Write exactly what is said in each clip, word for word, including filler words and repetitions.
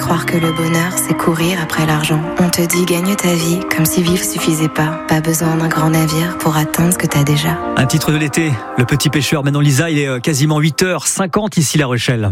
croire que le bonheur, c'est courir après l'argent. On te dit gagne ta vie, comme si vivre suffisait pas. Pas besoin d'un grand navire pour atteindre ce que t'as déjà. Un titre de l'été, Le Petit Pêcheur. Maintenant Lisa, il est quasiment huit heures cinquante ici La Rochelle.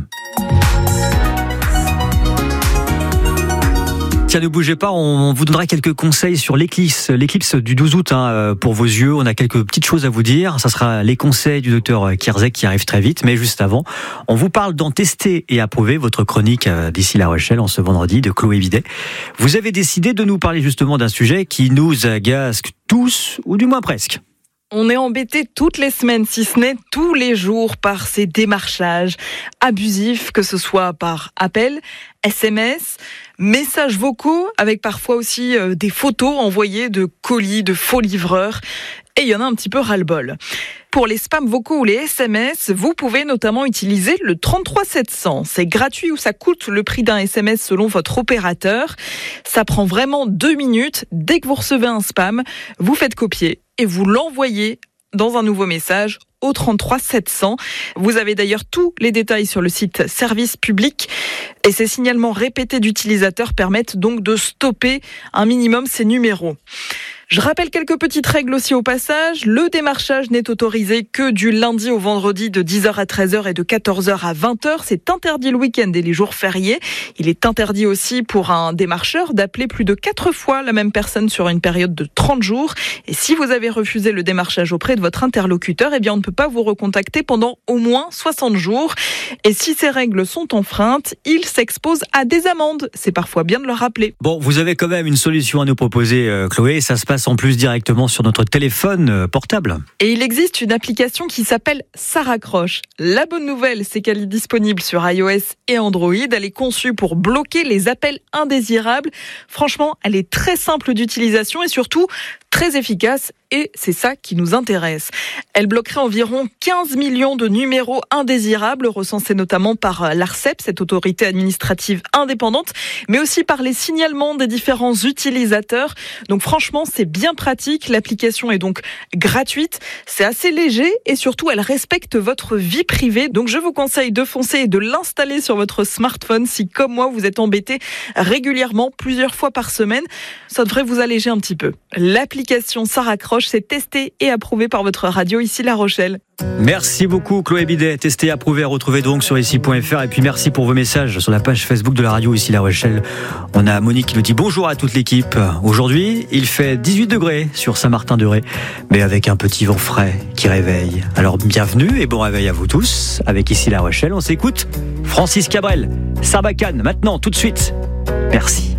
Tiens, ne bougez pas, on vous donnera quelques conseils sur l'éclipse, l'éclipse du douze août hein, pour vos yeux. On a quelques petites choses à vous dire. Ça sera les conseils du docteur Kierzek qui arrive très vite. Mais juste avant, on vous parle d'en tester et approuver votre chronique d'ici La Rochelle en ce vendredi de Chloé Bidet. Vous avez décidé de nous parler justement d'un sujet qui nous agace tous, ou du moins presque. On est embêté toutes les semaines, si ce n'est tous les jours, par ces démarchages abusifs, que ce soit par appel, S M S, messages vocaux, avec parfois aussi euh, des photos envoyées de colis, de faux livreurs. Et il y en a un petit peu ras-le-bol. Pour les spams vocaux ou les S M S, vous pouvez notamment utiliser le trente-trois sept cents. C'est gratuit ou ça coûte le prix d'un S M S selon votre opérateur. Ça prend vraiment deux minutes. Dès que vous recevez un spam, vous faites copier et vous l'envoyez dans un nouveau message au trente-trois sept cents. Vous avez d'ailleurs tous les détails sur le site Service Public. Et ces signalements répétés d'utilisateurs permettent donc de stopper un minimum ces numéros. Je rappelle quelques petites règles aussi au passage. Le démarchage n'est autorisé que du lundi au vendredi de dix heures à treize heures et de quatorze heures à vingt heures. C'est interdit le week-end et les jours fériés. Il est interdit aussi pour un démarcheur d'appeler plus de quatre fois la même personne sur une période de trente jours. Et si vous avez refusé le démarchage auprès de votre interlocuteur, eh bien on ne peut pas vous recontacter pendant au moins soixante jours. Et si ces règles sont enfreintes, il s'expose à des amendes. C'est parfois bien de le rappeler. Bon, vous avez quand même une solution à nous proposer, euh, Chloé. Ça se passe en plus directement sur notre téléphone portable. Et il existe une application qui s'appelle Ça raccroche. La bonne nouvelle, c'est qu'elle est disponible sur iOS et Android. Elle est conçue pour bloquer les appels indésirables. Franchement, elle est très simple d'utilisation et surtout très efficace. Et c'est ça qui nous intéresse. Elle bloquerait environ quinze millions de numéros indésirables, recensés notamment par l'Arcep, cette autorité administrative indépendante, mais aussi par les signalements des différents utilisateurs. Donc franchement, c'est bien pratique. L'application est donc gratuite. C'est assez léger et surtout, elle respecte votre vie privée. Donc je vous conseille de foncer et de l'installer sur votre smartphone si, comme moi, vous êtes embêté régulièrement, plusieurs fois par semaine. Ça devrait vous alléger un petit peu. L'application Ça raccroche, c'est testé et approuvé par votre radio ici La Rochelle. Merci beaucoup Chloé Bidet, testé et approuvé à retrouver donc sur ici point f r. Et puis merci pour vos messages sur la page Facebook de la radio ici La Rochelle. On a Monique qui nous dit bonjour à toute l'équipe. Aujourd'hui, il fait dix-huit degrés sur Saint-Martin-de-Ré, mais avec un petit vent frais qui réveille. Alors bienvenue et bon réveil à vous tous. Avec ici La Rochelle, on s'écoute Francis Cabrel, Sarbacane, maintenant tout de suite. Merci.